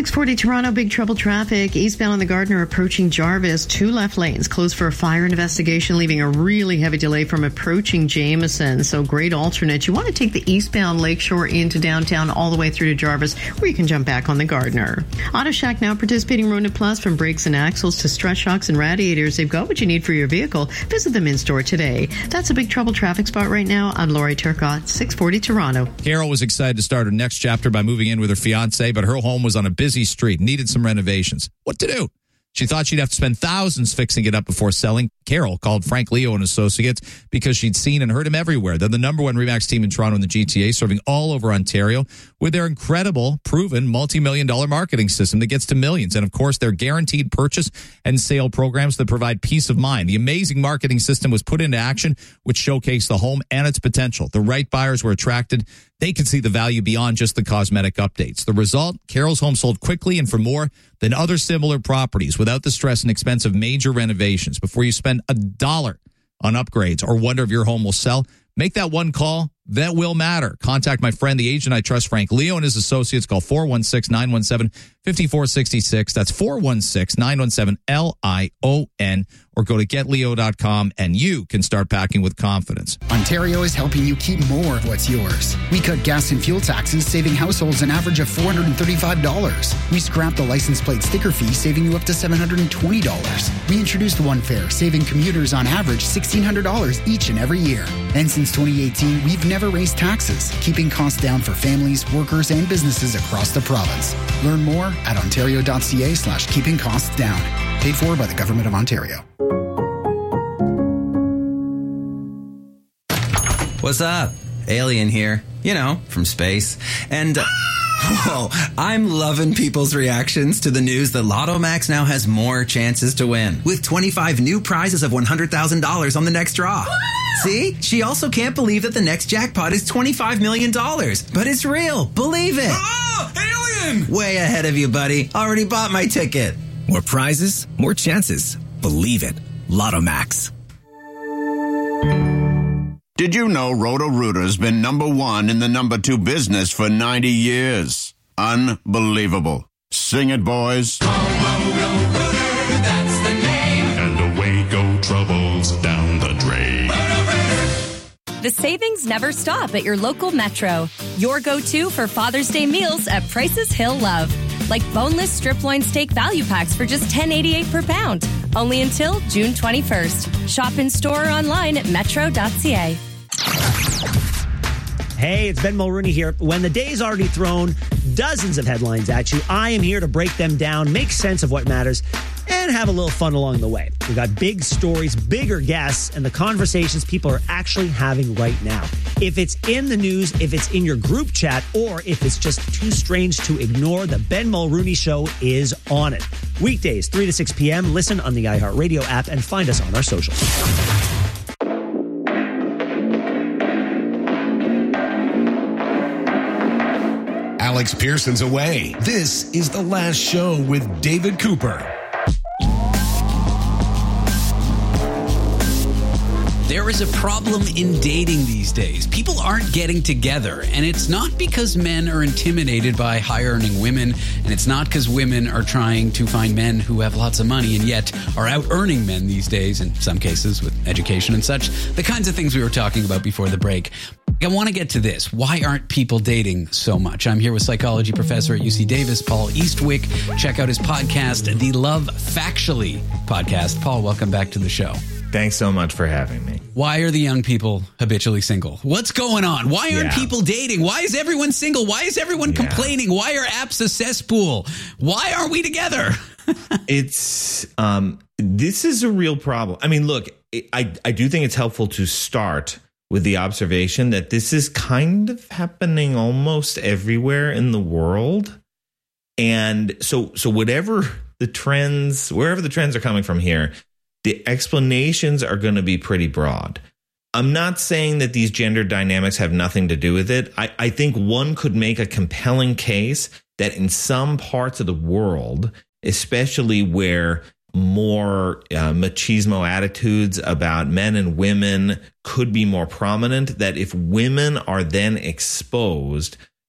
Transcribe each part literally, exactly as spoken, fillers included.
six forty Toronto, big trouble traffic. Eastbound on the Gardiner approaching Jarvis. Two left lanes closed for a fire investigation, leaving a really heavy delay from approaching Jameson. So great alternate. You want to take the eastbound Lakeshore into downtown all the way through to Jarvis, where you can jump back on the Gardiner. Auto Shack now participating Ronin Plus, from brakes and axles to strut shocks and radiators. They've got what you need for your vehicle. Visit them in store today. That's a big trouble traffic spot right now. I'm Lori Turcott, six forty Toronto. Carol was excited to start her next chapter by moving in with her fiance, but her home was on a busy street, needed some renovations. What to do? She thought she'd have to spend thousands fixing it up before selling. Carol called Frank Leo and Associates because she'd seen and heard him everywhere. They're the number one RE/MAX team in Toronto and the G T A, serving all over Ontario with their incredible, proven, multi-million dollar marketing system that gets to millions. And, of course, their guaranteed purchase and sale programs that provide peace of mind. The amazing marketing system was put into action, which showcased the home and its potential. The right buyers were attracted. They could see the value beyond just the cosmetic updates. The result, Carol's home sold quickly and for more than other similar properties without the stress and expense of major renovations. Before you spend a dollar on upgrades or wonder if your home will sell, make that one call. That will matter. Contact my friend, the agent I trust, Frank Leo, and his associates. Call four one six, nine one seven, five four six six. That's four one six, nine one seven, L I O N. Or go to get leo dot com and you can start packing with confidence. Ontario is helping you keep more of what's yours. We cut gas and fuel taxes, saving households an average of four hundred thirty-five dollars. We scrapped the license plate sticker fee, saving you up to seven hundred twenty dollars. We introduced One Fare, saving commuters on average one thousand six hundred dollars each and every year. And since twenty eighteen, we've never raised taxes, keeping costs down for families, workers, and businesses across the province. Learn more at ontario.ca slash keeping costs down. Paid for by the Government of Ontario. What's up? Alien here. You know, from space. And, uh, whoa, I'm loving people's reactions to the news that Lotto Max now has more chances to win, with twenty-five new prizes of one hundred thousand dollars on the next draw. See? She also can't believe that the next jackpot is twenty-five million dollars. But it's real. Believe it. Oh, alien! Way ahead of you, buddy. Already bought my ticket. More prizes, more chances. Believe it. Lotto Max. Did you know Roto-Rooter's been number one in the number two business for ninety years? Unbelievable. Sing it, boys. Roto-Rooter, that's the name. And away go troubles down the drain. The savings never stop at your local Metro. Your go-to for Father's Day meals at prices he'll love. Like boneless strip loin steak value packs for just ten eighty-eight per pound. Only until June twenty-first. Shop in store or online at metro dot c a. Hey, it's Ben Mulrooney here. When the day's already thrown dozens of headlines at you, I am here to break them down, make sense of what matters, and have a little fun along the way. We've got big stories, bigger guests, and the conversations people are actually having right now. If it's in the news, if it's in your group chat, or if it's just too strange to ignore, the Ben Mulrooney Show is on it. Weekdays, three to six p.m. Listen on the iHeartRadio app and find us on our socials. Alex Pearson's away. This is The Last Show with David Cooper. There is a problem in dating these days. People aren't getting together, and it's not because men are intimidated by high-earning women, and it's not because women are trying to find men who have lots of money and yet are out-earning men these days, in some cases with education and such, the kinds of things we were talking about before the break. I want to get to this. Why aren't people dating so much? I'm here with psychology professor at U C Davis, Paul Eastwick. Check out his podcast, the Love Factually podcast. Paul, welcome back to the show. Thanks so much for having me. Why are the young people habitually single? What's going on? Why aren't yeah. people dating? Why is everyone single? Why is everyone yeah. complaining? Why are apps a cesspool? Why aren't we together? it's um, this is a real problem. I mean, look, I, I do think it's helpful to start with the observation that this is kind of happening almost everywhere in the world. And so so whatever the trends, wherever the trends are coming from here, the explanations are going to be pretty broad. I'm not saying that these gender dynamics have nothing to do with it. I, I think one could make a compelling case that in some parts of the world, especially where more uh, machismo attitudes about men and women could be more prominent, that if women are then exposed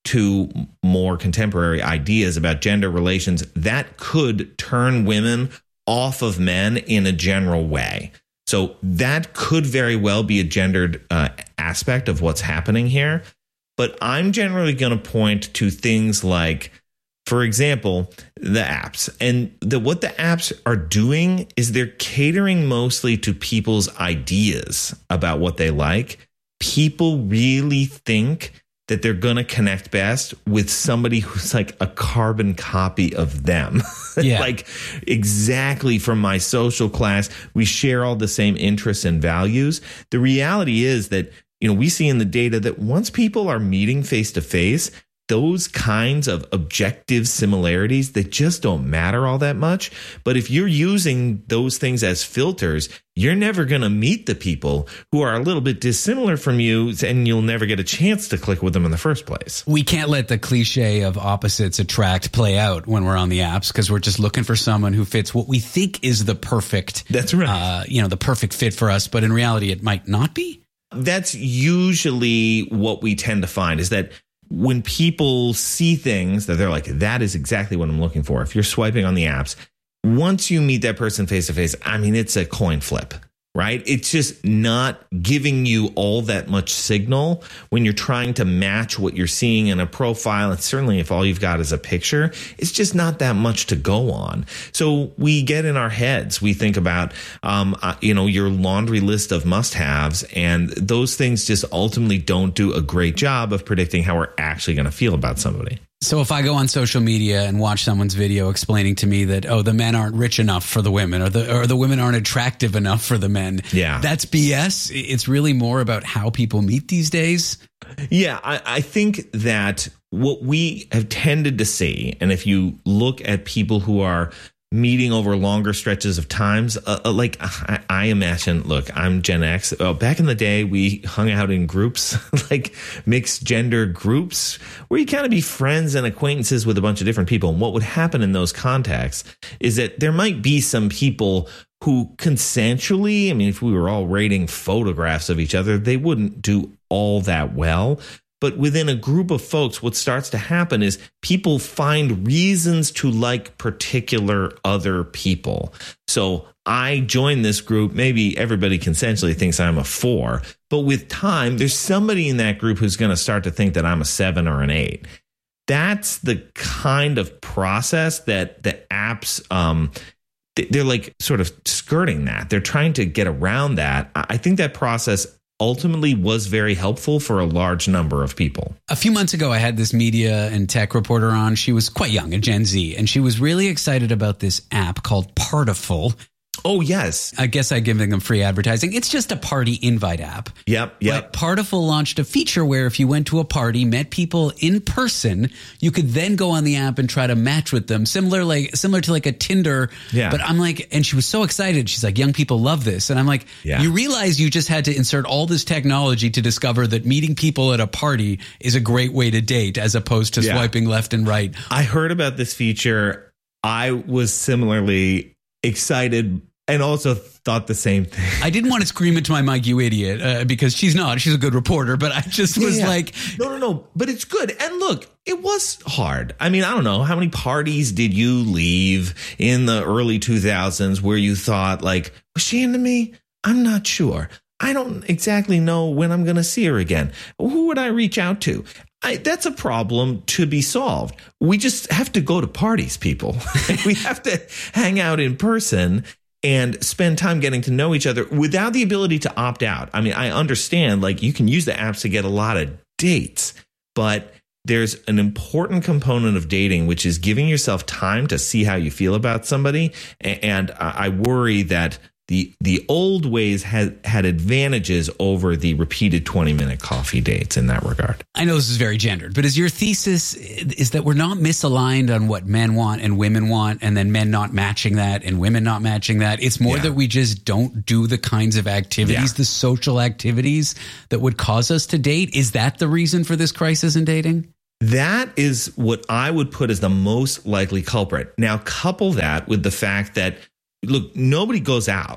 to more contemporary ideas about gender relations, that could turn women off of men in a general way. So that could very well be a gendered uh, aspect of what's happening here. But I'm generally going to point to things like, for example, the apps. And the, what the apps are doing is they're catering mostly to people's ideas about what they like. People really think that they're going to connect best with somebody who's like a carbon copy of them. Yeah. Like exactly from my social class, we share all the same interests and values. The reality is that, you know, we see in the data that once people are meeting face to face, those kinds of objective similarities that just don't matter all that much. But if you're using those things as filters, you're never going to meet the people who are a little bit dissimilar from you, and you'll never get a chance to click with them in the first place. We can't let the cliche of opposites attract play out when we're on the apps, because we're just looking for someone who fits what we think is the perfect, that's right. Uh, you know, the perfect fit for us. But in reality, it might not be. That's usually what we tend to find, is that when people see things that they're like, that is exactly what I'm looking for. If you're swiping on the apps, once you meet that person face to face, I mean, it's a coin flip, right? It's just not giving you all that much signal when you're trying to match what you're seeing in a profile. And certainly if all you've got is a picture, it's just not that much to go on. So we get in our heads, we think about, um, uh, you know, your laundry list of must-haves, and those things just ultimately don't do a great job of predicting how we're actually going to feel about somebody. So if I go on social media and watch someone's video explaining to me that, oh, the men aren't rich enough for the women, or the or the women aren't attractive enough for the men, yeah, that's B S. It's really more about how people meet these days. Yeah, I, I think that what we have tended to see, and if you look at people who are meeting over longer stretches of times, uh, like I, I imagine, look, I'm Gen X. Oh, back in the day, we hung out in groups, like mixed gender groups, where you kind of be friends and acquaintances with a bunch of different people. And what would happen in those contexts is that there might be some people who consensually, I mean, if we were all rating photographs of each other, they wouldn't do all that well. But within a group of folks, what starts to happen is people find reasons to like particular other people. So I join this group. Maybe everybody consensually thinks I'm a four, but with time, there's somebody in that group who's going to start to think that I'm a seven or an eight. That's the kind of process that the apps, um, they're like sort of skirting that. They're trying to get around that. I think that process ultimately was very helpful for a large number of people. A few months ago, I had this media and tech reporter on. She was quite young, a Gen Z, and she was really excited about this app called Partiful. Oh, yes. I guess I'm giving them free advertising. It's just a party invite app. Yep, yep. But Partiful launched a feature where if you went to a party, met people in person, you could then go on the app and try to match with them. Similar like similar to like a Tinder. Yeah. But I'm like, and she was so excited. She's like, young people love this. And I'm like, yeah. You realize you just had to insert all this technology to discover that meeting people at a party is a great way to date, as opposed to yeah. swiping left and right. I heard about this feature. I was similarly excited and also thought the same thing. I didn't want to scream it to my mic, you idiot, uh, because she's not. She's a good reporter, but I just was yeah, yeah. like... No, no, no, but it's good. And look, it was hard. I mean, I don't know. How many parties did you leave in the early two thousands where you thought, like, was she into me? I'm not sure. I don't exactly know when I'm going to see her again. Who would I reach out to? I, that's a problem to be solved. We just have to go to parties, people. We have to hang out in person and spend time getting to know each other without the ability to opt out. I mean, I understand, like, you can use the apps to get a lot of dates, but there's an important component of dating, which is giving yourself time to see how you feel about somebody. And I worry that the the old ways had had advantages over the repeated twenty minute coffee dates in that regard. I know this is very gendered, but is your thesis is that we're not misaligned on what men want and women want, and then men not matching that and women not matching that? It's more Yeah. that we just don't do the kinds of activities, Yeah. the social activities that would cause us to date. Is that the reason for this crisis in dating? That is what I would put as the most likely culprit. Now, couple that with the fact that, look, nobody goes out.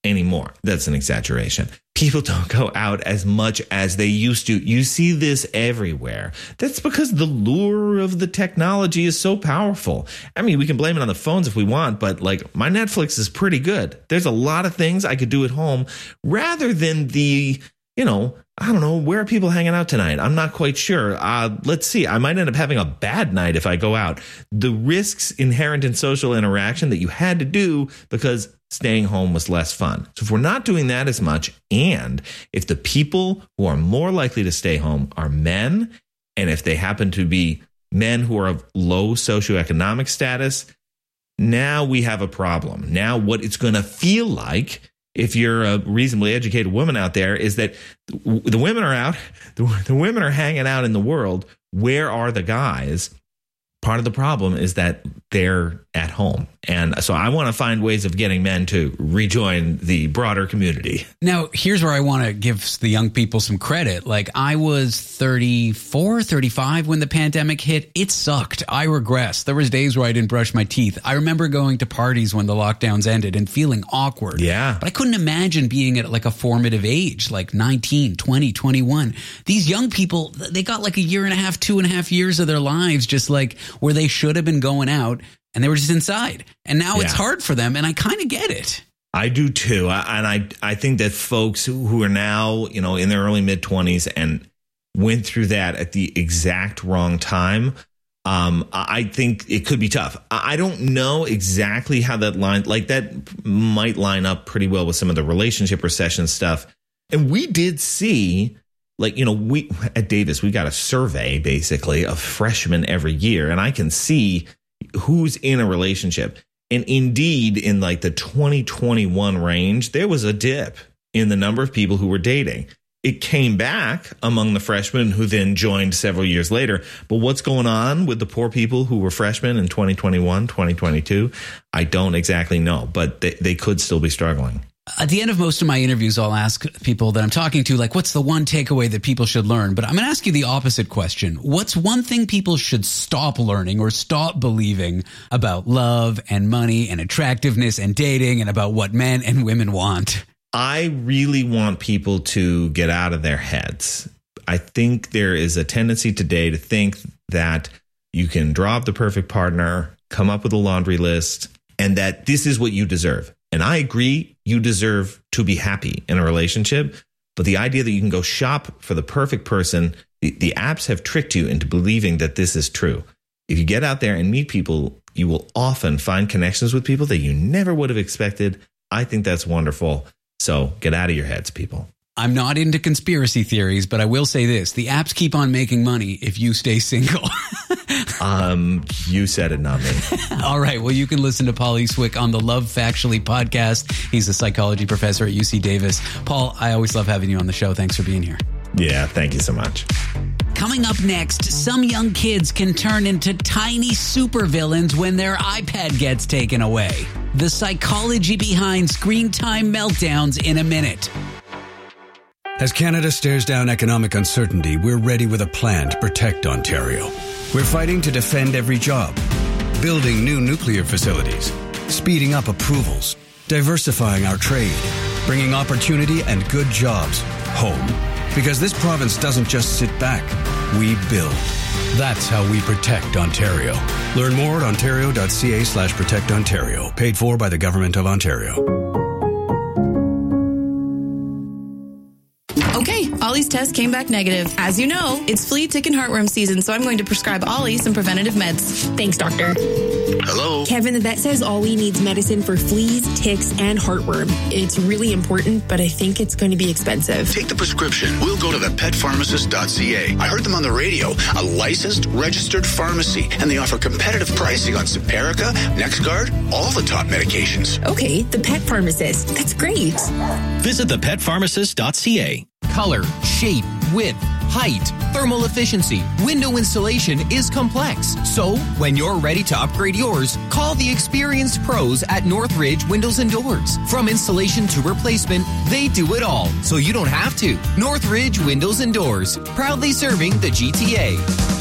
anymore. That's an exaggeration. People don't go out as much as they used to. You see this everywhere. That's because the lure of the technology is so powerful. I mean, we can blame it on the phones if we want, but like my Netflix is pretty good. There's a lot of things I could do at home rather than the, you know, I don't know, where are people hanging out tonight? I'm not quite sure. Uh, let's see. I might end up having a bad night if I go out. The risks inherent in social interaction that you had to do because staying home was less fun. So if we're not doing that as much, and if the people who are more likely to stay home are men, and if they happen to be men who are of low socioeconomic status, now we have a problem. Now what it's going to feel like, if you're a reasonably educated woman out there, is that the women are out, the, the women are hanging out in the world. Where are the guys? Part of the problem is that they're at home. And so I want to find ways of getting men to rejoin the broader community. Now, here's where I want to give the young people some credit. Like, I was thirty-four, thirty-five when the pandemic hit. It sucked. I regressed. There was days where I didn't brush my teeth. I remember going to parties when the lockdowns ended and feeling awkward. Yeah. But I couldn't imagine being at like a formative age, like nineteen, twenty, twenty-one. These young people, they got like a year and a half, two and a half years of their lives, just like where they should have been going out. And they were just inside. And now yeah. it's hard for them. And I kind of get it. I do, too. I, and I I think that folks who are now, you know, in their early mid twenties and went through that at the exact wrong time, um, I think it could be tough. I don't know exactly how that line, like that might line up pretty well with some of the relationship recession stuff. And we did see, like, you know, we at Davis, we got a survey basically of freshmen every year. And I can see who's in a relationship. And indeed, in like the twenty twenty-one range, there was a dip in the number of people who were dating. It came back among the freshmen who then joined several years later. But what's going on with the poor people who were freshmen in twenty twenty-one, twenty twenty-two? I don't exactly know, but they, they could still be struggling. At the end of most of my interviews, I'll ask people that I'm talking to, like, what's the one takeaway that people should learn? But I'm going to ask you the opposite question. What's one thing people should stop learning or stop believing about love and money and attractiveness and dating and about what men and women want? I really want people to get out of their heads. I think there is a tendency today to think that you can draw up the perfect partner, come up with a laundry list, and that this is what you deserve. And I agree, you deserve to be happy in a relationship. But the idea that you can go shop for the perfect person, the, the apps have tricked you into believing that this is true. If you get out there and meet people, you will often find connections with people that you never would have expected. I think that's wonderful. So get out of your heads, people. I'm not into conspiracy theories, but I will say this. The apps keep on making money if you stay single. um, you said it, not me. All right. Well, you can listen to Paul Eastwick on the Love Factually podcast. He's a psychology professor at U C Davis. Paul, I always love having you on the show. Thanks for being here. Yeah, thank you so much. Coming up next, some young kids can turn into tiny supervillains when their iPad gets taken away. The psychology behind screen time meltdowns in a minute. As Canada stares down economic uncertainty, we're ready with a plan to protect Ontario. We're fighting to defend every job, building new nuclear facilities, speeding up approvals, diversifying our trade, bringing opportunity and good jobs home. Because this province doesn't just sit back, we build. That's how we protect Ontario. Learn more at ontario.ca slash protect Ontario. Paid for by the Government of Ontario. Okay, Ollie's test came back negative. As you know, it's flea, tick, and heartworm season, so I'm going to prescribe Ollie some preventative meds. Thanks, doctor. Hello? Kevin, the vet says Ollie needs medicine for fleas, ticks, and heartworm. It's really important, but I think it's going to be expensive. Take the prescription. We'll go to the pet pharmacist dot c a. I heard them on the radio. A licensed, registered pharmacy, and they offer competitive pricing on Simparica, NexGard, all the top medications. Okay, the pet pharmacist. That's great. Visit the pet pharmacist dot c a. Color, shape, width, height, thermal efficiency, window installation is complex. So, when you're ready to upgrade yours, call the experienced pros at Northridge Windows and Doors. From installation to replacement, they do it all, so you don't have to. Northridge Windows and Doors, proudly serving the G T A.